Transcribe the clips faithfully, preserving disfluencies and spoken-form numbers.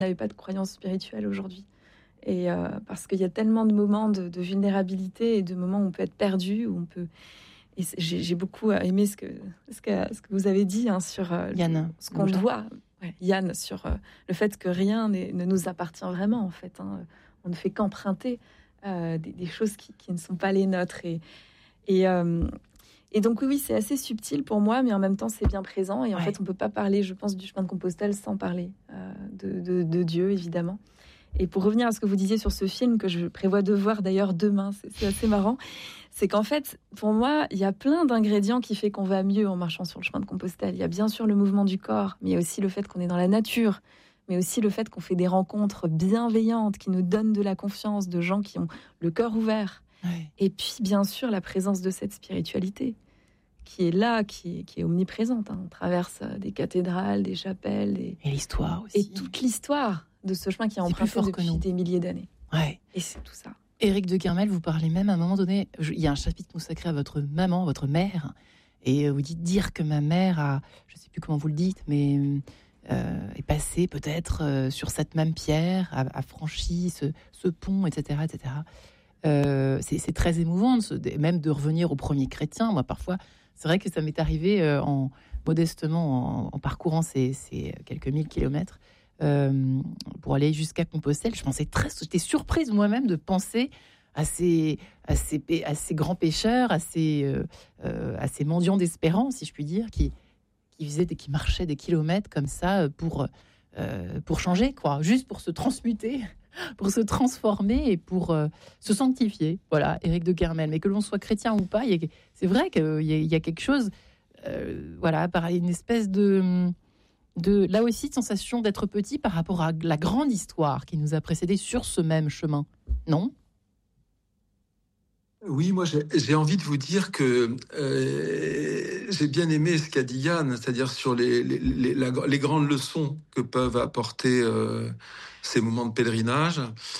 n'avait pas de croyance spirituelle aujourd'hui. Et euh, parce qu'il y a tellement de moments de, de vulnérabilité et de moments où on peut être perdu, où on peut. Et j'ai, j'ai beaucoup aimé ce que, ce que, ce que vous avez dit hein, sur euh, Yann, ce qu'on doit, ouais, Yann, sur euh, le fait que rien ne nous appartient vraiment, en fait. Hein. On ne fait qu'emprunter euh, des, des choses qui, qui ne sont pas les nôtres. Et, et, euh, et donc, oui, oui, c'est assez subtil pour moi, mais en même temps, c'est bien présent. Et en ouais. fait, on ne peut pas parler, je pense, du chemin de Compostelle sans parler euh, de, de, de Dieu, évidemment. Et pour revenir à ce que vous disiez sur ce film, que je prévois de voir d'ailleurs demain, c'est, c'est assez marrant, c'est qu'en fait, pour moi, il y a plein d'ingrédients qui fait qu'on va mieux en marchant sur le chemin de Compostelle. Il y a bien sûr le mouvement du corps, mais il y a aussi le fait qu'on est dans la nature, mais aussi le fait qu'on fait des rencontres bienveillantes, qui nous donnent de la confiance, de gens qui ont le cœur ouvert. Ouais. Et puis, bien sûr, la présence de cette spiritualité, qui est là, qui est, qui est omniprésente. Hein. On traverse des cathédrales, des chapelles. Des... Et l'histoire aussi. Et toute l'histoire de ce chemin qui est emprunté depuis des milliers d'années. Ouais. Et c'est tout ça. Éric de Kermel, vous parlez même à un moment donné, il y a un chapitre consacré à votre maman, votre mère, et vous dites dire que ma mère a, je ne sais plus comment vous le dites, mais euh, est passée peut-être euh, sur cette même pierre, a, a franchi ce, ce pont, et cetera, et cetera. Euh, c'est, c'est très émouvant, de, même de revenir au premier chrétien. Moi, parfois, c'est vrai que ça m'est arrivé euh, en, modestement en, en parcourant ces, ces quelques mille kilomètres. Euh, pour aller jusqu'à Compostelle, je pensais très, j'étais surprise moi-même de penser à ces, à ces, à ces grands pêcheurs, à ces, euh, euh, à ces mendiants d'espérance, si je puis dire, qui, qui faisaient, qui marchaient des kilomètres comme ça pour, euh, pour changer, quoi, juste pour se transmuter, pour se transformer et pour euh, se sanctifier. Voilà, Éric de Kermel. Mais que l'on soit chrétien ou pas, il y a, c'est vrai qu'il y a, il y a quelque chose, euh, voilà, pareil, une espèce de de là aussi de sensation d'être petit par rapport à la grande histoire qui nous a précédés sur ce même chemin, non ? Oui, moi j'ai, j'ai envie de vous dire que euh, j'ai bien aimé ce qu'a dit Yann, c'est-à-dire sur les, les, les, la, les grandes leçons que peuvent apporter euh, ces moments de pèlerinage.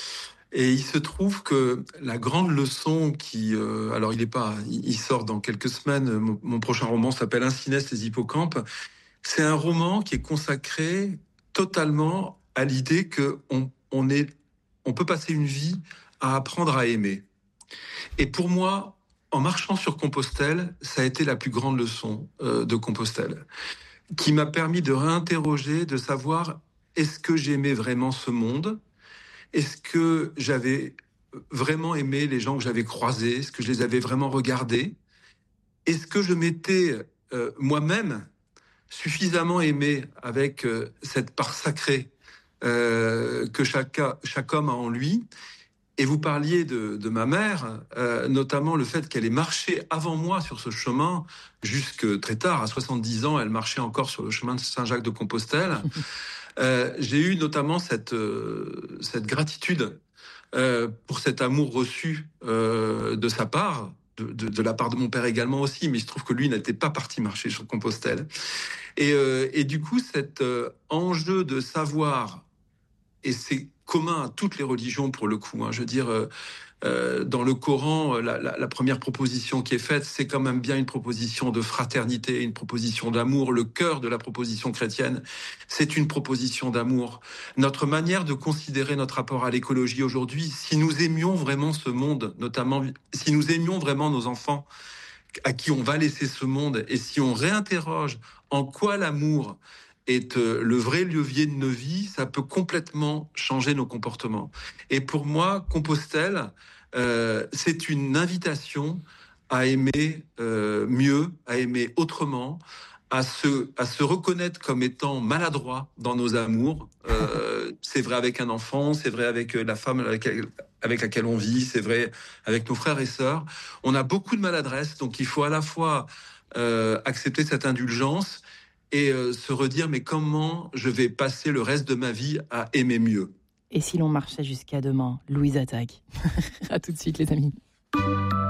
Et il se trouve que la grande leçon qui... Euh, alors il est pas, il sort dans quelques semaines, mon, mon prochain roman s'appelle Incinès les hippocampes. C'est un roman qui est consacré totalement à l'idée qu'on on est, on peut passer une vie à apprendre à aimer. Et pour moi, en marchant sur Compostelle, ça a été la plus grande leçon euh, de Compostelle, qui m'a permis de réinterroger, de savoir est-ce que j'aimais vraiment ce monde ? Est-ce que j'avais vraiment aimé les gens que j'avais croisés ? Est-ce que je les avais vraiment regardés ? Est-ce que je m'étais euh, moi-même suffisamment aimé avec euh, cette part sacrée euh, que chaque, chaque homme a en lui. Et vous parliez de, de ma mère, euh, notamment le fait qu'elle ait marché avant moi sur ce chemin, jusque très tard, à soixante-dix ans, elle marchait encore sur le chemin de Saint-Jacques de Compostelle. Euh, j'ai eu notamment cette, euh, cette gratitude euh, pour cet amour reçu euh, de sa part, de, de, de la part de mon père également aussi, mais il se trouve que lui n'était pas parti marcher sur Compostelle. Et, euh, et du coup, cet euh, enjeu de savoir, et c'est commun à toutes les religions pour le coup, hein, je veux dire, euh, euh, dans le Coran, la, la, la première proposition qui est faite, c'est quand même bien une proposition de fraternité, une proposition d'amour. Le cœur de la proposition chrétienne, c'est une proposition d'amour. Notre manière de considérer notre rapport à l'écologie aujourd'hui, si nous aimions vraiment ce monde, notamment, si nous aimions vraiment nos enfants, à qui on va laisser ce monde, et si on réinterroge en quoi l'amour est le vrai levier de nos vies, ça peut complètement changer nos comportements. Et pour moi, Compostelle, euh, c'est une invitation à aimer euh, mieux, à aimer autrement, à se, à se reconnaître comme étant maladroit dans nos amours. Euh, c'est vrai avec un enfant, c'est vrai avec la femme avec, avec laquelle on vit, c'est vrai avec nos frères et sœurs. On a beaucoup de maladresse, donc il faut à la fois euh, accepter cette indulgence et euh, se redire, mais comment je vais passer le reste de ma vie à aimer mieux ? Et si l'on marchait jusqu'à demain, Louise attaque. À tout de suite, les amis.